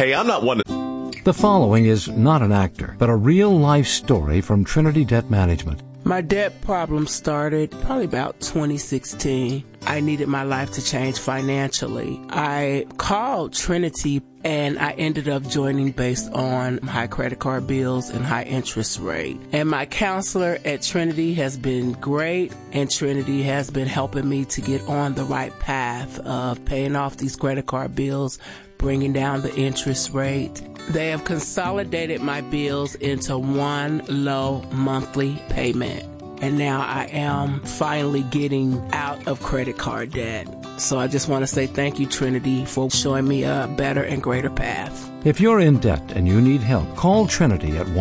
Hey, I'm not one to... The following is not an actor, but a real-life story from Trinity Debt Management. My debt problem started probably about 2016. I needed my life to change financially. I called Trinity and I ended up joining based on high credit card bills and high interest rate. And my counselor at Trinity has been great, and Trinity has been helping me to get on the right path of paying off these credit card bills, bringing down the interest rate. They have consolidated my bills into one low monthly payment. And now I am finally getting out of credit card debt. So I just want to say thank you, Trinity, for showing me a better and greater path. If you're in debt and you need help, call Trinity at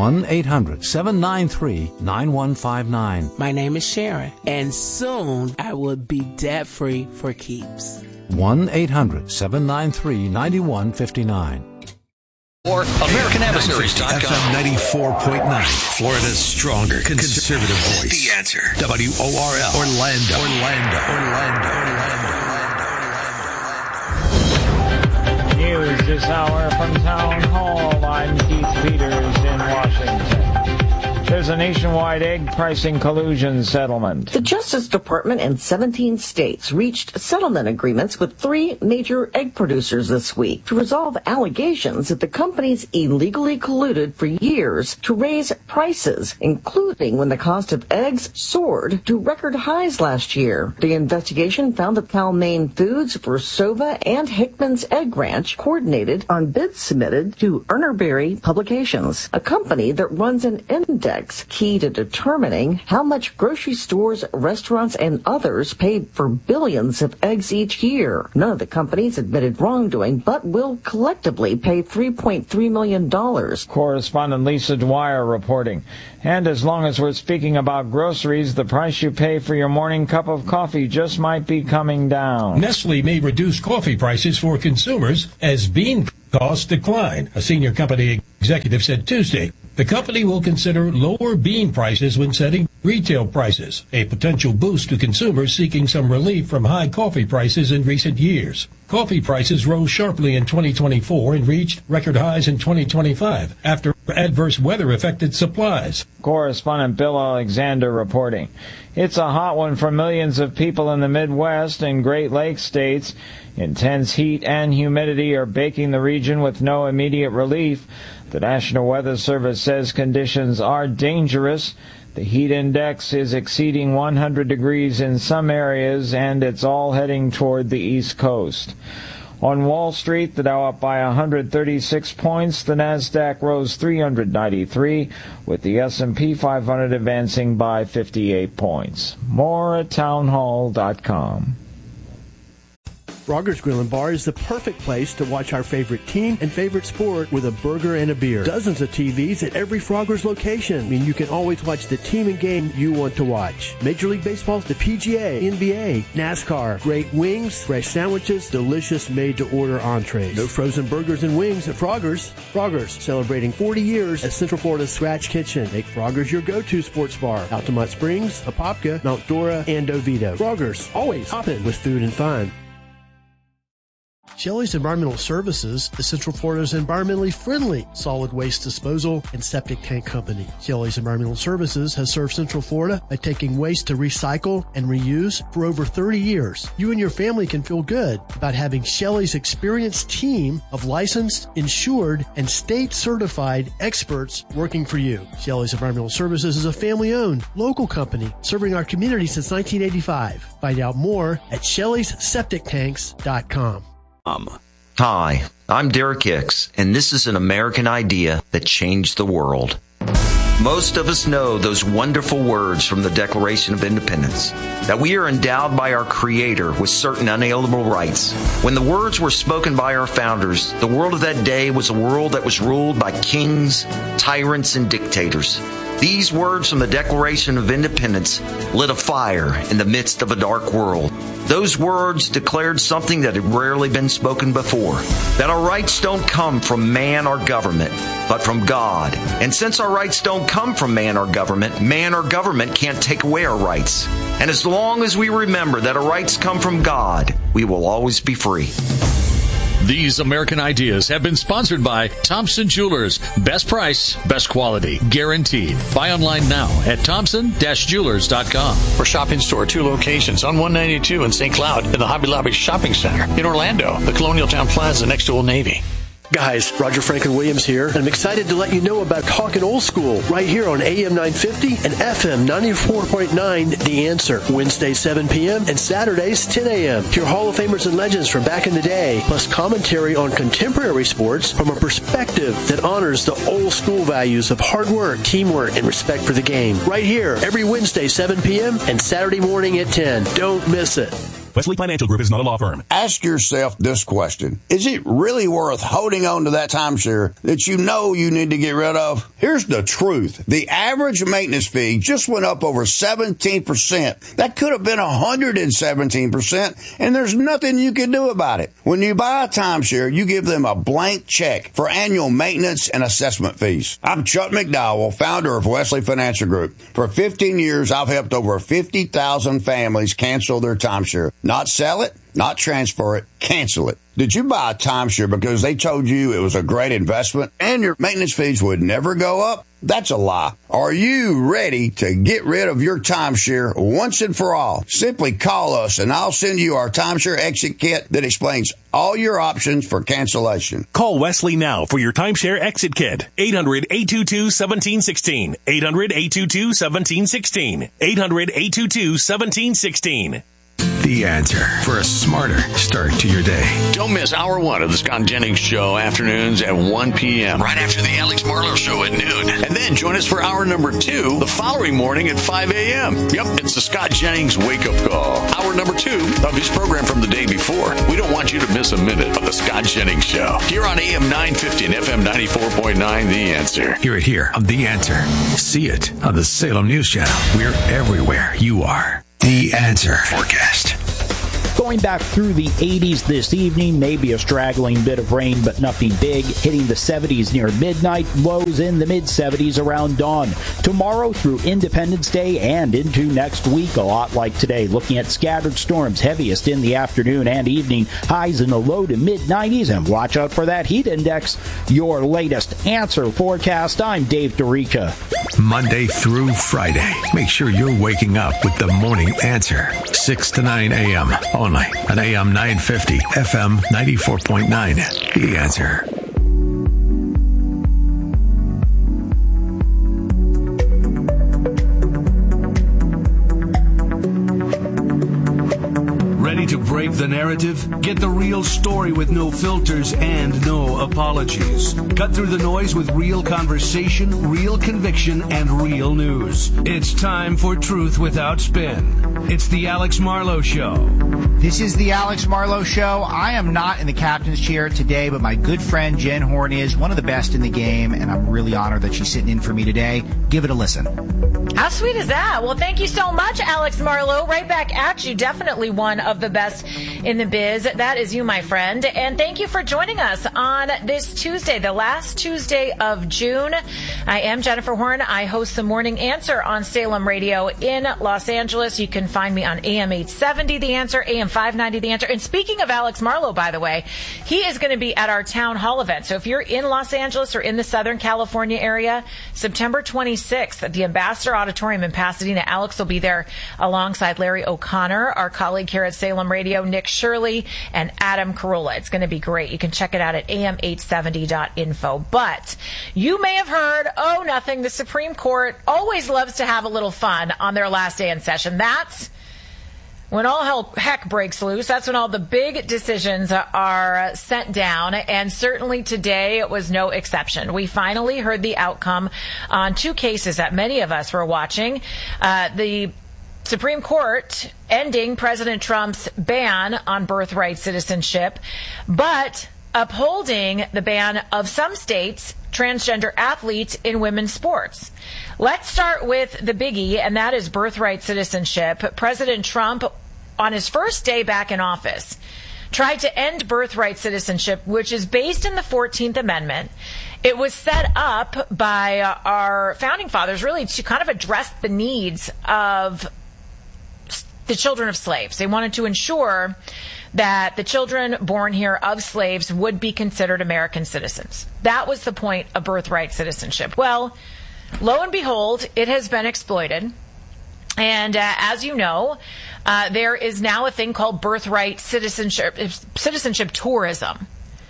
1-800-793-9159. My name is Sharon, and soon I will be debt-free for keeps. 1-800-793-9159. Or AmericanAdversaries.com. FM 94.9, Florida's stronger conservative voice. The Answer. WORL, Orlando. News this hour from Town Hall. I'm Keith Peters in Washington. There's a nationwide egg pricing collusion settlement. The Justice Department and 17 states reached settlement agreements with 3 major egg producers this week to resolve allegations that the companies illegally colluded for years to raise prices, including when the cost of eggs soared to record highs last year. The investigation found that Cal-Maine Foods, Versova, and Hickman's Egg Ranch coordinated on bids submitted to Urnerberry Publications, a company that runs an index key to determining how much grocery stores, restaurants, and others paid for billions of eggs each year. None of the companies admitted wrongdoing, but will collectively pay $3.3 million. Correspondent Lisa Dwyer reporting. And as long as we're speaking about groceries, the price you pay for your morning cup of coffee just might be coming down. Nestle may reduce coffee prices for consumers as bean costs decline, a senior company executive said Tuesday. The company will consider lower bean prices when setting retail prices, a potential boost to consumers seeking some relief from high coffee prices in recent years. Coffee prices rose sharply in 2024 and reached record highs in 2025 after adverse weather affected supplies. Correspondent Bill Alexander reporting. It's a hot one for millions of people in the Midwest and Great Lakes states. Intense heat and humidity are baking the region with no immediate relief. The National Weather Service says conditions are dangerous. The heat index is exceeding 100 degrees in some areas, and it's all heading toward the East Coast. On Wall Street, the Dow up by 136 points. The Nasdaq rose 393, with the S&P 500 advancing by 58 points. More at townhall.com. Frogger's Grill & Bar is the perfect place to watch our favorite team and favorite sport with a burger and a beer. Dozens of TVs at every Frogger's location mean you can always watch the team and game you want to watch. Major League Baseball, the PGA, NBA, NASCAR, great wings, fresh sandwiches, delicious made-to-order entrees. No frozen burgers and wings at Frogger's. Frogger's, celebrating 40 years as Central Florida's Scratch Kitchen. Make Frogger's your go-to sports bar. Altamont Springs, Apopka, Mount Dora, and Oviedo. Frogger's, always hopping with food and fun. Shelley's Environmental Services is Central Florida's environmentally friendly solid waste disposal and septic tank company. Shelley's Environmental Services has served Central Florida by taking waste to recycle and reuse for over 30 years. You and your family can feel good about having Shelley's experienced team of licensed, insured, and state-certified experts working for you. Shelley's Environmental Services is a family-owned, local company serving our community since 1985. Find out more at Shelley'sSepticTanks.com. Hi, I'm Derek Hicks, and this is an American idea that changed the world. Most of us know those wonderful words from the Declaration of Independence, that we are endowed by our Creator with certain unalienable rights. When the words were spoken by our founders, the world of that day was a world that was ruled by kings, tyrants, and dictators. These words from the Declaration of Independence lit a fire in the midst of a dark world. Those words declared something that had rarely been spoken before, that our rights don't come from man or government, but from God. And since our rights don't come from man or government can't take away our rights. And as long as we remember that our rights come from God, we will always be free. These American Ideas have been sponsored by Thompson Jewelers. Best price, best quality, guaranteed. Buy online now at thompson-jewelers.com. For Shopping Store, 2 locations on 192 in St. Cloud and the Hobby Lobby Shopping Center. In Orlando, the Colonial Town Plaza next to Old Navy. Guys, Roger Franklin Williams here, and I'm excited to let you know about Talkin' Old School right here on AM 950 and FM 94.9 The Answer. Wednesdays 7 p.m. and Saturdays 10 a.m. Hear Hall of Famers and legends from back in the day, plus commentary on contemporary sports from a perspective that honors the old school values of hard work, teamwork, and respect for the game. Right here, every Wednesday 7 p.m. and Saturday morning at 10. Don't miss it. Wesley Financial Group is not a law firm. Ask yourself this question. Is it really worth holding on to that timeshare that you know you need to get rid of? Here's the truth. The average maintenance fee just went up over 17%. That could have been 117%, and there's nothing you can do about it. When you buy a timeshare, you give them a blank check for annual maintenance and assessment fees. I'm Chuck McDowell, founder of Wesley Financial Group. For 15 years, I've helped over 50,000 families cancel their timeshare. Not sell it, not transfer it, cancel it. Did you buy a timeshare because they told you it was a great investment and your maintenance fees would never go up? That's a lie. Are you ready to get rid of your timeshare once and for all? Simply call us and I'll send you our timeshare exit kit that explains all your options for cancellation. Call Wesley now for your timeshare exit kit. 800-822-1716. 800-822-1716. 800-822-1716. The Answer for a smarter start to your day. Don't miss Hour 1 of the Scott Jennings Show, afternoons at 1 p.m. Right after the Alex Marlowe Show at noon. And then join us for hour number 2 the following morning at 5 a.m. Yep, it's the Scott Jennings Wake-Up Call. Hour number 2 of his program from the day before. We don't want you to miss a minute of the Scott Jennings Show. Here on AM 950 and FM 94.9, The Answer. Hear it here on The Answer. See it on the Salem News Channel. We're everywhere you are. The Answer forecast. Going back through the 80s this evening, maybe a straggling bit of rain, but nothing big. Hitting the 70s near midnight, lows in the mid-70s around dawn. Tomorrow through Independence Day and into next week, a lot like today. Looking at scattered storms, heaviest in the afternoon and evening. Highs in the low to mid-90s, and watch out for that heat index. Your latest Answer forecast. I'm Dave DeRica. Monday through Friday. Make sure you're waking up with the Morning Answer. 6 to 9 a.m. only on AM 950, FM 94.9. The Answer. Ready to break the narrative? Get the real story with no filters and no apologies. Cut through the noise with real conversation, real conviction, and real news. It's time for Truth Without Spin. It's the Alex Marlowe Show. This is the Alex Marlowe Show. I am not in the captain's chair today, but my good friend Jen Horn is one of the best in the game, and I'm really honored that she's sitting in for me today. Give it a listen. How sweet is that? Well, thank you so much, Alex Marlowe. Right back at you. Definitely one of the best in the biz. That is you, my friend. And thank you for joining us on this Tuesday, the last Tuesday of June. I am Jennifer Horn. I host the Morning Answer on Salem Radio in Los Angeles. You can find me on AM 870 The Answer, AM 590 The Answer. And speaking of Alex Marlowe, by the way, he is going to be at our town hall event. So if you're in Los Angeles or in the Southern California area, September 26th at the Ambassador Auditorium in Pasadena, Alex will be there alongside Larry O'Connor, our colleague here at Salem Radio, Nick Shirley, and Adam Carolla. It's going to be great. You can check it out at am870.info. But you may have heard, oh, nothing. The Supreme Court always loves to have a little fun on their last day in session. That's when all heck breaks loose. That's when all the big decisions are sent down, and certainly today it was no exception. We finally heard the outcome on two cases that many of us were watching. The Supreme Court ending President Trump's ban on birthright citizenship, but upholding the ban of some states' transgender athletes in women's sports. Let's start with the biggie, and that is birthright citizenship. President Trump, on his first day back in office, tried to end birthright citizenship, which is based in the 14th Amendment. It was set up by our founding fathers really to kind of address the needs of the children of slaves. They wanted to ensure that the children born here of slaves would be considered American citizens. That was the point of birthright citizenship. Well, lo and behold, it has been exploited. And as you know, there is now a thing called birthright citizenship tourism.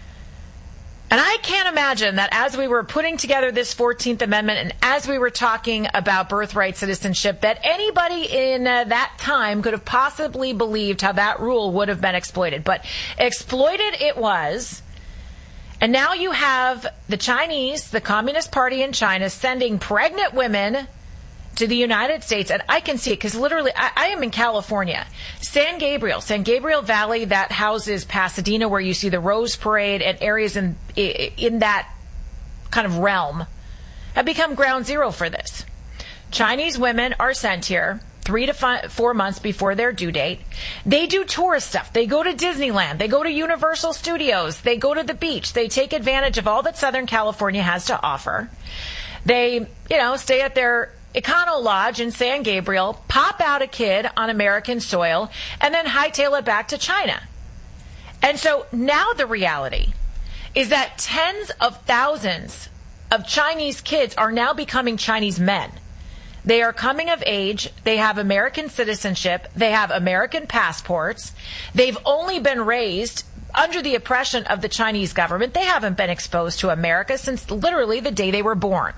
And I can't imagine that as we were putting together this 14th Amendment and as we were talking about birthright citizenship, that anybody in that time could have possibly believed how that rule would have been exploited. But exploited it was. And now you have the Chinese, the Communist Party in China, sending pregnant women to the United States, and I can see it because literally I am in California. San Gabriel Valley, that houses Pasadena, where you see the Rose Parade and areas in that kind of realm, have become ground zero for this. Chinese women are sent here 3 to 4 months before their due date. They do tourist stuff. They go to Disneyland. They go to Universal Studios. They go to the beach. They take advantage of all that Southern California has to offer. They, stay at their Econo Lodge in San Gabriel, pop out a kid on American soil, and then hightail it back to China. And so now the reality is that tens of thousands of Chinese kids are now becoming Chinese men. They are coming of age. They have American citizenship. They have American passports. They've only been raised under the oppression of the Chinese government. They haven't been exposed to America since literally the day they were born.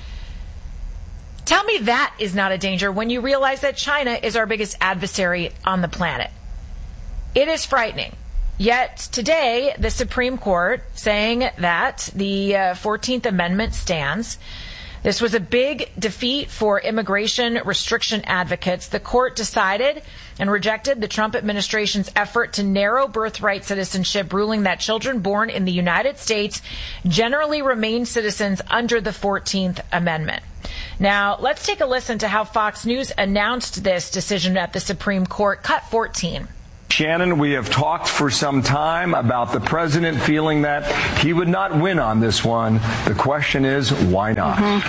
Tell me that is not a danger when you realize that China is our biggest adversary on the planet. It is frightening. Yet today, the Supreme Court saying that the 14th Amendment stands. This was a big defeat for immigration restriction advocates. The court decided and rejected the Trump administration's effort to narrow birthright citizenship, ruling that children born in the United States generally remain citizens under the 14th Amendment. Now, let's take a listen to how Fox News announced this decision at the Supreme Court. Cut 14. Shannon, we have talked for some time about the president feeling that he would not win on this one. The question is, why not?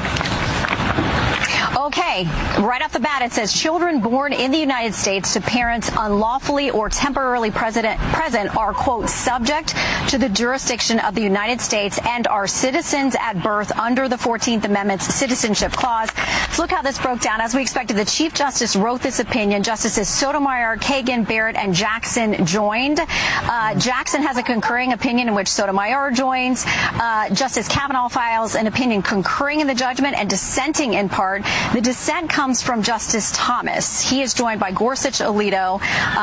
Okay, right off the bat, it says children born in the United States to parents unlawfully or temporarily present are, quote, subject to the jurisdiction of the United States and are citizens at birth under the 14th Amendment's Citizenship Clause. Let's look how this broke down. As we expected, the Chief Justice wrote this opinion. Justices Sotomayor, Kagan, Barrett, and Jackson joined. Jackson has a concurring opinion in which Sotomayor joins. Justice Kavanaugh files an opinion concurring in the judgment and dissenting in part. The dissent comes from Justice Thomas. He is joined by Gorsuch, Alito,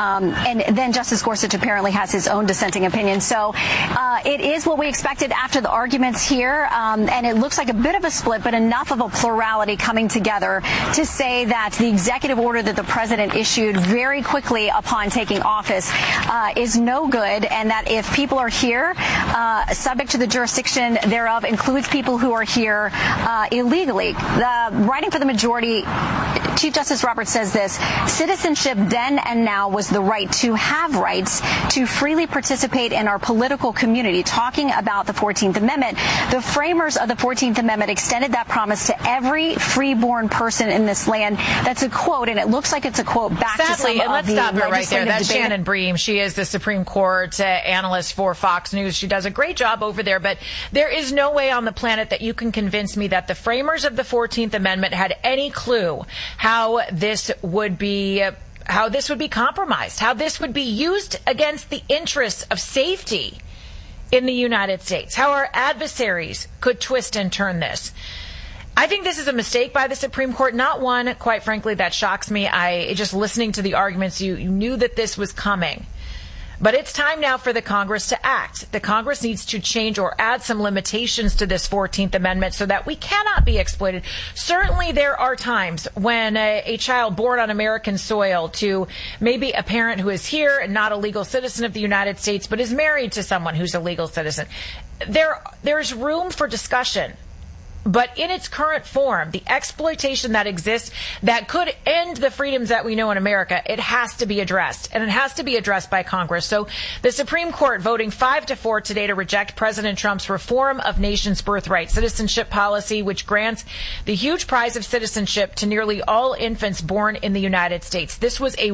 and then Justice Gorsuch apparently has his own dissenting opinion. So it is what we expected after the arguments here, and it looks like a bit of a split, but enough of a plurality coming together to say that the executive order that the president issued very quickly upon taking office is no good, and that if people are here, subject to the jurisdiction thereof includes people who are here illegally. Writing for the majority, Chief Justice Roberts says this: citizenship then and now was the right to have rights to freely participate in our political community. Talking about the 14th Amendment, the framers of the 14th Amendment extended that promise to every freeborn person in this land. That's a quote, and it looks like it's a quote back to some and let's of the stop it right there. That's debate. Shannon Bream. She is the Supreme Court analyst for Fox News. She does a great job over there, but there is no way on the planet that you can convince me that the framers of the 14th Amendment had any clue how this would be compromised, how this would be used against the interests of safety in the United States, how our adversaries could twist and turn this. I think this is a mistake by the Supreme Court, not one, quite frankly, that shocks me. Just listening to the arguments, you knew that this was coming. But it's time now for the Congress to act. The Congress needs to change or add some limitations to this 14th Amendment so that we cannot be exploited. Certainly there are times when a child born on American soil to maybe a parent who is here and not a legal citizen of the United States but is married to someone who's a legal citizen. There's room for discussion But in its current form, the exploitation that exists that could end the freedoms that we know in America, it has to be addressed. And it has to be addressed by Congress. So the Supreme Court voting 5-4 today to reject President Trump's reform of nation's birthright citizenship policy, which grants the huge prize of citizenship to nearly all infants born in the United States. This was a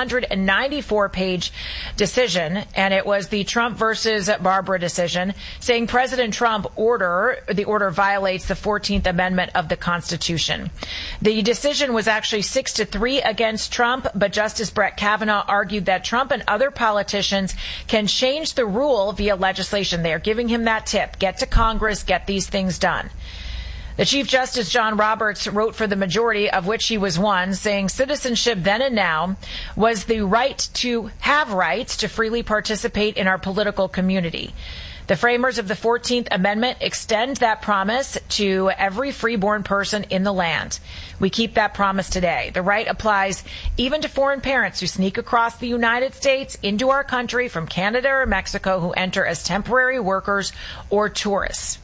194-page decision, and it was the Trump versus Barbara decision, saying President Trump the order violates the 14th Amendment of the Constitution. The decision was actually 6-3 against Trump, but Justice Brett Kavanaugh argued that Trump and other politicians can change the rule via legislation. They are giving him that tip. Get to Congress, get these things done. The Chief Justice John Roberts wrote for the majority, of which he was one, saying citizenship then and now was the right to have rights to freely participate in our political community. The framers of the 14th Amendment extend that promise to every freeborn person in the land. We keep that promise today. The right applies even to foreign parents who sneak across the United States into our country from Canada or Mexico, who enter as temporary workers or tourists.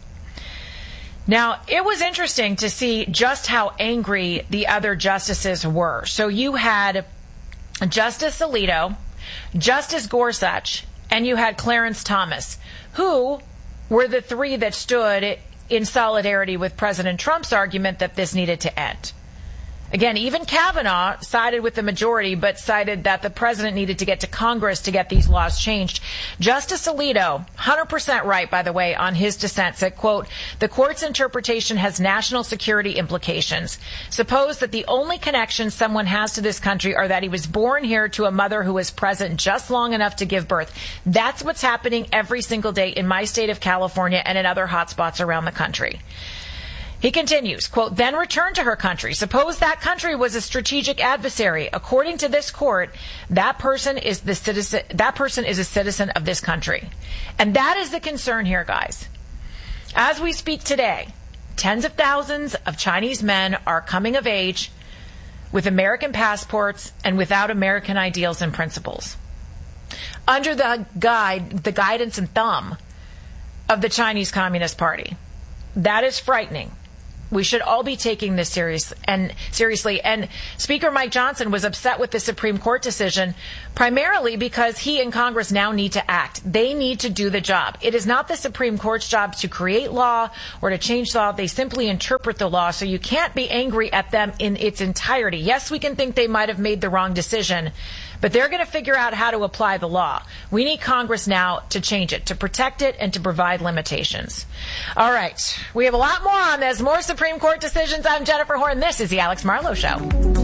Now, it was interesting to see just how angry the other justices were. So you had Justice Alito, Justice Gorsuch, and you had Clarence Thomas, who were the three that stood in solidarity with President Trump's argument that this needed to end. Again, even Kavanaugh sided with the majority, but cited that the president needed to get to Congress to get these laws changed. Justice Alito, 100% right, by the way, on his dissent, said, quote, the court's interpretation has national security implications. Suppose that the only connection someone has to this country are that he was born here to a mother who was present just long enough to give birth. That's what's happening every single day in my state of California and in other hotspots around the country. He continues, quote, then return to her country. Suppose that country was a strategic adversary. According to this court, that person is a citizen of this country. And that is the concern here, guys. As we speak today, tens of thousands of Chinese men are coming of age with American passports and without American ideals and principles. Under the guidance and thumb of the Chinese Communist Party. That is frightening. We should all be taking this seriously. And Speaker Mike Johnson was upset with the Supreme Court decision primarily because he and Congress now need to act. They need to do the job. It is not the Supreme Court's job to create law or to change law. They simply interpret the law. So you can't be angry at them in its entirety. Yes, we can think they might have made the wrong decision, but they're going to figure out how to apply the law. We need Congress now to change it, to protect it, and to provide limitations. All right. We have a lot more on this. More Supreme Court decisions. I'm Jennifer Horn. This is the Alex Marlowe Show.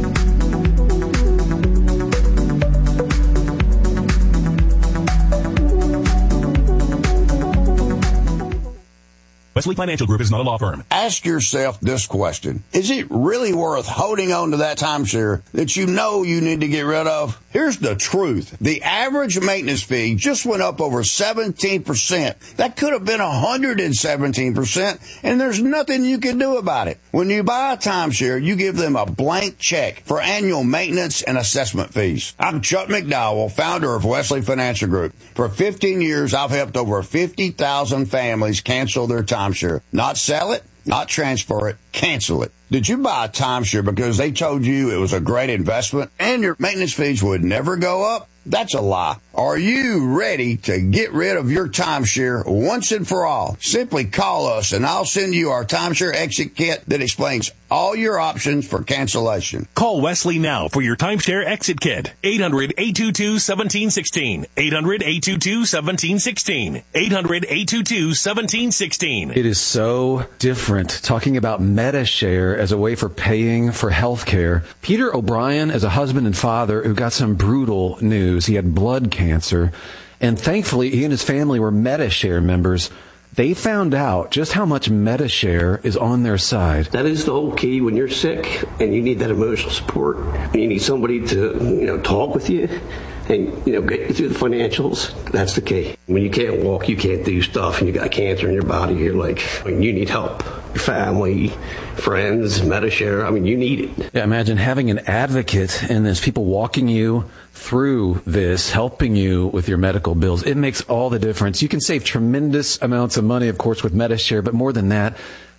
Wesley Financial Group is not a law firm. Ask yourself this question. Is it really worth holding on to that timeshare that you know you need to get rid of? Here's the truth. The average maintenance fee just went up over 17%. That could have been 117%, and there's nothing you can do about it. When you buy a timeshare, you give them a blank check for annual maintenance and assessment fees. I'm Chuck McDowell, founder of Wesley Financial Group. For 15 years, I've helped over 50,000 families cancel their timeshare. Not sell it, not transfer it, cancel it. Did you buy a timeshare because they told you it was a great investment and your maintenance fees would never go up? That's a lie. Are you ready to get rid of your timeshare once and for all? Simply call us and I'll send you our timeshare exit kit that explains all your options for cancellation. Call Wesley now for your timeshare exit kit. 800-822-1716. 800-822-1716. 800-822-1716. It is so different talking about MediShare as a way for paying for health care. Peter O'Brien is a husband and father who got some brutal news. He had blood cancer, and thankfully he and his family were MediShare members. They found out just how much MediShare is on their side. That is the whole key when you're sick and you need that emotional support. You need somebody to, talk with you and, get you through the financials. That's the key. When you can't walk, you can't do stuff, and you got cancer in your body, you're like, you need help. Your family, friends, MediShare, you need it. Yeah, imagine having an advocate and there's people walking you through this, helping you with your medical bills. It makes all the difference. You can save tremendous amounts of money, of course, with MediShare, but more than that,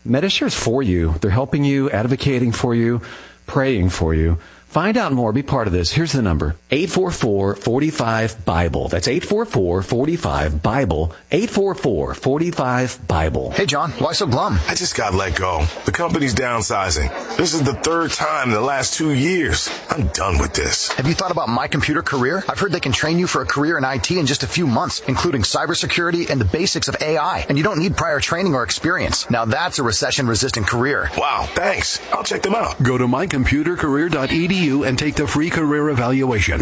Medishare's for you. They're helping you, advocating for you, praying for you. Find out more. Be part of this. Here's the number. 844-45-BIBLE. That's 844-45-BIBLE. 844-45-BIBLE. Hey, John. Why so glum? I just got let go. The company's downsizing. This is the third time in the last 2 years. I'm done with this. Have you thought about My Computer Career? I've heard they can train you for a career in IT in just a few months, including cybersecurity and the basics of AI. And you don't need prior training or experience. Now that's a recession-resistant career. Wow, thanks. I'll check them out. Go to mycomputercareer.edu and take the free career evaluation.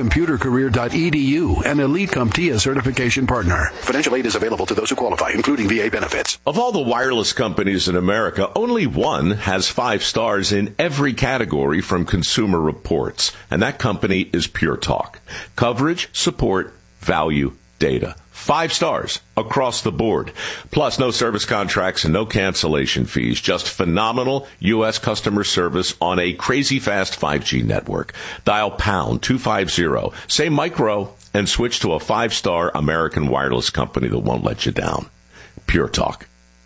mycomputercareer.edu, an Elite CompTIA certification partner. Financial aid is available to those who qualify, including VA benefits. Of all the wireless companies in America, only one has 5 stars in every category from Consumer Reports, and that company is Pure Talk. Coverage, support, value, data. 5 stars across the board. Plus, no service contracts and no cancellation fees. Just phenomenal U.S. customer service on a crazy fast 5G network. Dial pound 250. Say micro and switch to a 5-star American wireless company that won't let you down. Pure Talk.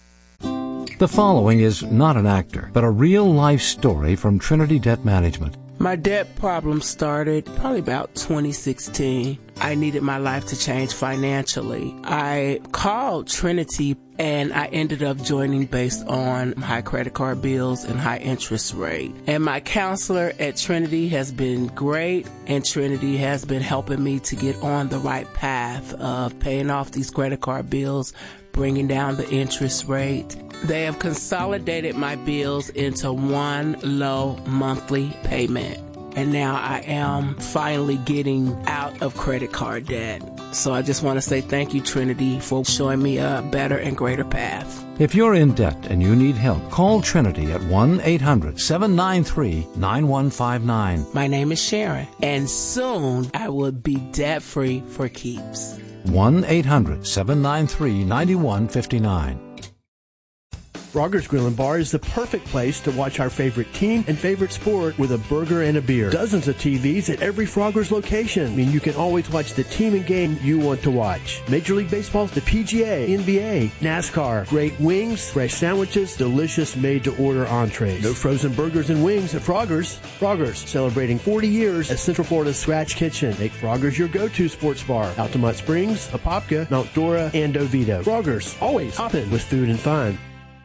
The following is not an actor, but a real-life story from Trinity Debt Management. My debt problem started probably about 2016. I needed my life to change financially. I called Trinity and I ended up joining based on high credit card bills and high interest rate. And my counselor at Trinity has been great, and Trinity has been helping me to get on the right path of paying off these credit card bills, bringing down the interest rate. They have consolidated my bills into one low monthly payment. And now I am finally getting out of credit card debt. So I just want to say thank you, Trinity, for showing me a better and greater path. If you're in debt and you need help, call Trinity at 1-800-793-9159. My name is Sharon, and soon I will be debt-free for keeps. 1-800-793-9159. Frogger's Grill and Bar is the perfect place to watch our favorite team and favorite sport with a burger and a beer. Dozens of TVs at every Frogger's location. I mean, you can always watch the team and game you want to watch. Major League Baseball, the PGA, NBA, NASCAR, great wings, fresh sandwiches, delicious made-to-order entrees. No frozen burgers and wings at Frogger's. Frogger's, celebrating 40 years as Central Florida's Scratch Kitchen. Make Frogger's your go-to sports bar. Altamont Springs, Apopka, Mount Dora, and Oviedo. Frogger's, always hopping with food and fun.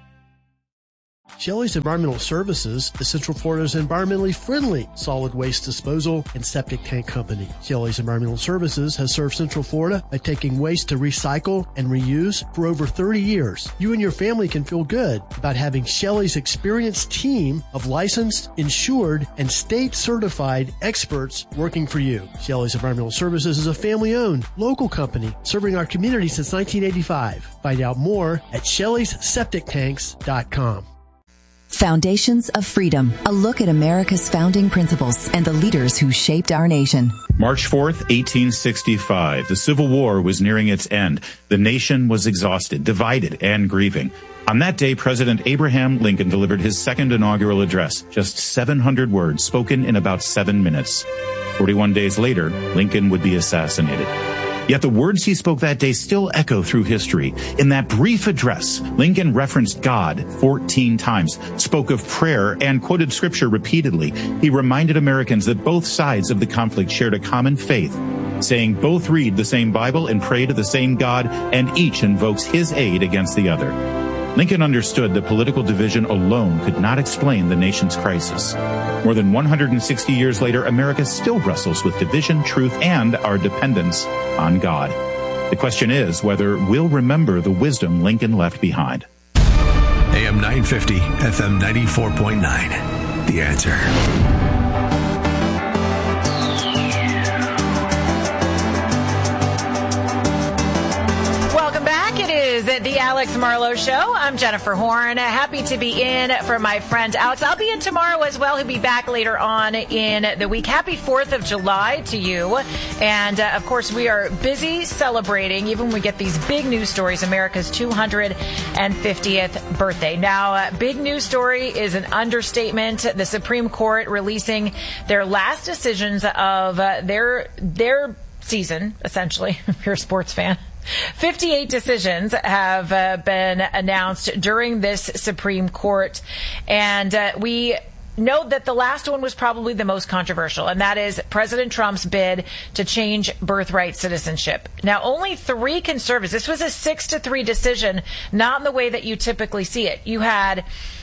Shelley's Environmental Services is Central Florida's environmentally friendly solid waste disposal and septic tank company. Shelley's Environmental Services has served Central Florida by taking waste to recycle and reuse for over 30 years. You and your family can feel good about having Shelley's experienced team of licensed, insured, and state-certified experts working for you. Shelley's Environmental Services is a family-owned, local company serving our community since 1985. Find out more at Shelley'sSepticTanks.com. Foundations of Freedom, a look at America's founding principles and the leaders who shaped our nation. March 4th, 1865. The Civil War was nearing its end. The nation was exhausted, divided, and grieving. On that day, President Abraham Lincoln delivered his second inaugural address, just 700 words spoken in about 7 minutes. 41 days later, Lincoln would be assassinated. Yet the words he spoke that day still echo through history. In that brief address, Lincoln referenced God 14 times, spoke of prayer, and quoted scripture repeatedly. He reminded Americans that both sides of the conflict shared a common faith, saying both read the same Bible and pray to the same God, and each invokes his aid against the other. Lincoln understood that political division alone could not explain the nation's crisis. More than 160 years later, America still wrestles with division, truth, and our dependence on God. The question is whether we'll remember the wisdom Lincoln left behind. AM 950, FM 94.9. The Answer. The Alex Marlowe Show. I'm Jennifer Horn. Happy to be in for my friend Alex. I'll be in tomorrow as well. He'll be back later on in the week. Happy 4th of July to you. And, of course, we are busy celebrating, even when we get these big news stories, America's 250th birthday. Now, big news story is an understatement. The Supreme Court releasing their last decisions of their season, essentially, if you're a sports fan. 58 decisions have been announced during this Supreme Court, and we note that the last one was probably the most controversial, and that is President Trump's bid to change birthright citizenship. Now, only 3 conservatives, this was a 6-3 decision, not in the way that you typically see it. You had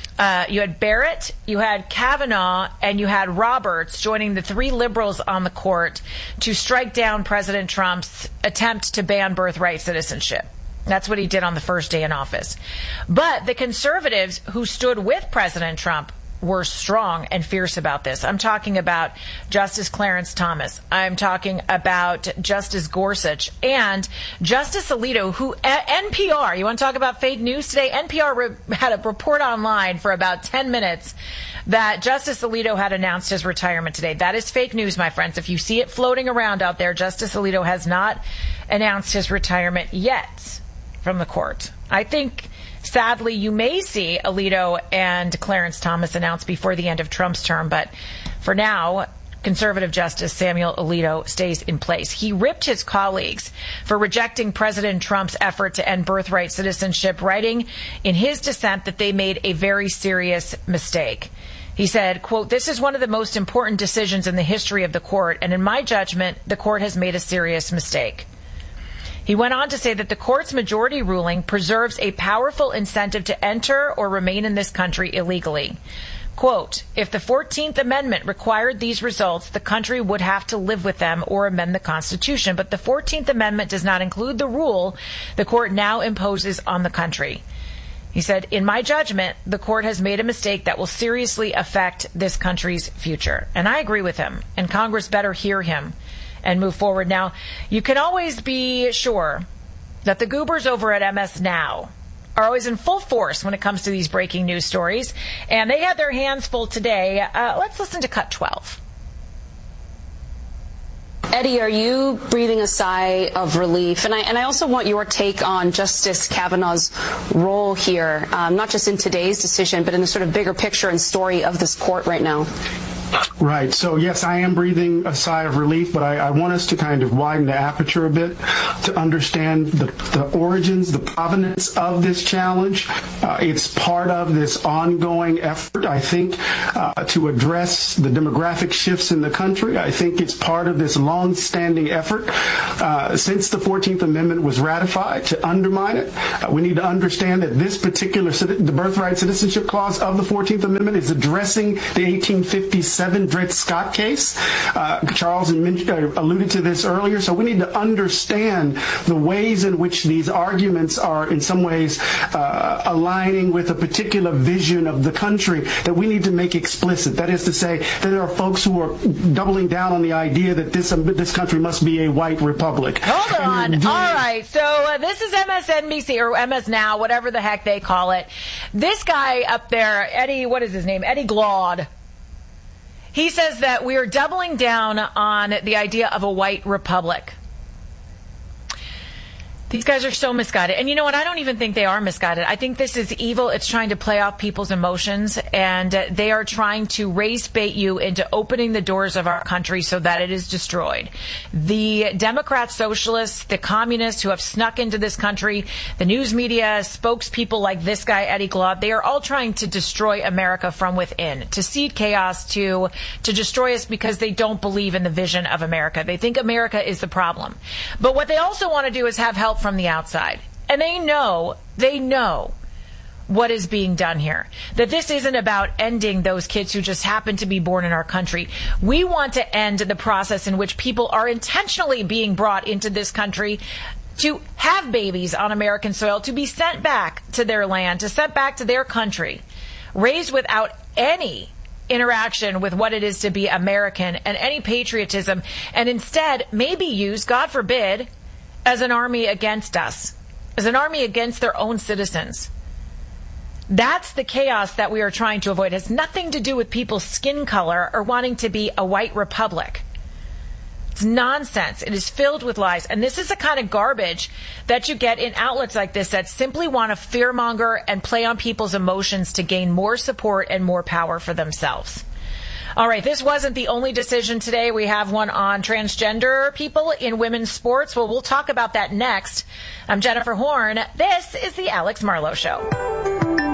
Barrett, you had Kavanaugh, and you had Roberts joining the 3 liberals on the court to strike down President Trump's attempt to ban birthright citizenship. That's what he did on the first day in office. But the conservatives who stood with President Trump were strong and fierce about this. I'm talking about Justice Clarence Thomas. I'm talking about Justice Gorsuch and Justice Alito, who NPR, you want to talk about fake news today? NPR had a report online for about 10 minutes that Justice Alito had announced his retirement today. That is fake news, my friends. If you see it floating around out there, Justice Alito has not announced his retirement yet from the court. I think, sadly, you may see Alito and Clarence Thomas announced before the end of Trump's term, but for now, conservative Justice Samuel Alito stays in place. He ripped his colleagues for rejecting President Trump's effort to end birthright citizenship, writing in his dissent that they made a very serious mistake. He said, quote, "This is one of the most important decisions in the history of the court, and in my judgment, the court has made a serious mistake." He went on to say that the court's majority ruling preserves a powerful incentive to enter or remain in this country illegally. Quote, "If the 14th Amendment required these results, the country would have to live with them or amend the Constitution. But the 14th Amendment does not include the rule the court now imposes on the country." He said, "In my judgment, the court has made a mistake that will seriously affect this country's future." And I agree with him, and Congress better hear him and move forward. Now, you can always be sure that the goobers over at MS Now are always in full force when it comes to these breaking news stories, and they had their hands full today. Let's listen to cut 12. Eddie, are you breathing a sigh of relief? And I also want your take on Justice Kavanaugh's role here, not just in today's decision, but in the sort of bigger picture and story of this court right now. Right. So, yes, I am breathing a sigh of relief, but I want us to kind of widen the aperture a bit to understand the origins, the provenance of this challenge. It's part of this ongoing effort, I think, to address the demographic shifts in the country. I think it's part of this long-standing effort since the 14th Amendment was ratified to undermine it. We need to understand that this particular, the Birthright Citizenship Clause of the 14th Amendment is addressing the 1857 Dred Scott case. Charles alluded to this earlier. So we need to understand the ways in which these arguments are in some ways aligning with a particular vision of the country that we need to make explicit. That is to say that there are folks who are doubling down on the idea that this country must be a white republic. Hold on. All right. So this is MSNBC or MS Now, whatever the heck they call it. This guy up there, Eddie, what is his name? Eddie Glaude. He says that we are doubling down on the idea of a white republic. These guys are so misguided. And you know what? I don't even think they are misguided. I think this is evil. It's trying to play off people's emotions, and they are trying to race bait you into opening the doors of our country so that it is destroyed. The Democrats, socialists, the communists who have snuck into this country, the news media, spokespeople like this guy, Eddie Glaude, they are all trying to destroy America from within, to seed chaos, to destroy us because they don't believe in the vision of America. They think America is the problem. But what they also want to do is have help from the outside. And they know what is being done here. That this isn't about ending those kids who just happen to be born in our country. We want to end the process in which people are intentionally being brought into this country to have babies on American soil, to be sent back to their land, to sent back to their country, raised without any interaction with what it is to be American and any patriotism, and instead maybe used, God forbid, as an army against us, as an army against their own citizens. That's the chaos that we are trying to avoid. It has nothing to do with people's skin color or wanting to be a white republic. It's nonsense. It is filled with lies. And this is the kind of garbage that you get in outlets like this that simply want to fearmonger and play on people's emotions to gain more support and more power for themselves. All right, this wasn't the only decision today. We have one on transgender people in women's sports. Well, we'll talk about that next. I'm Jennifer Horn. This is the Alex Marlowe Show.